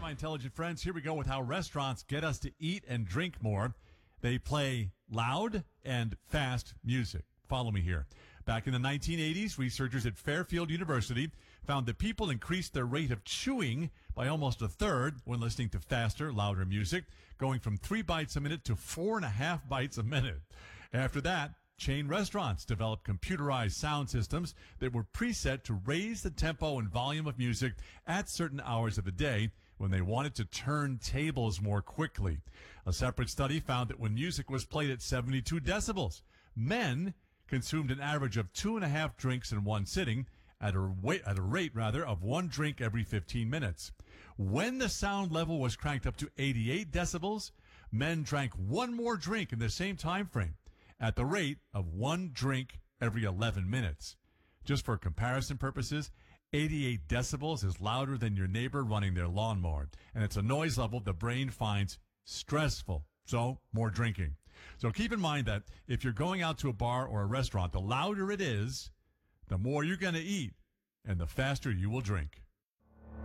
my intelligent friends. Here we go with how restaurants get us to eat and drink more. They play loud and fast music. Follow me here. Back in the 1980s, researchers at Fairfield University found that people increased their rate of chewing by almost a third when listening to faster, louder music, going from 3 bites a minute to 4.5 bites a minute. After that, chain restaurants developed computerized sound systems that were preset to raise the tempo and volume of music at certain hours of the day when they wanted to turn tables more quickly. A separate study found that when music was played at 72 decibels, men consumed an average of 2.5 drinks in one sitting at a rate of 1 drink every 15 minutes. When the sound level was cranked up to 88 decibels, men drank 1 more drink in the same time frame at the rate of 1 drink every 11 minutes. Just for comparison purposes, 88 decibels is louder than your neighbor running their lawnmower, and it's a noise level the brain finds stressful. So, more drinking. So keep in mind that if you're going out to a bar or a restaurant, the louder it is, the more you're going to eat, and the faster you will drink.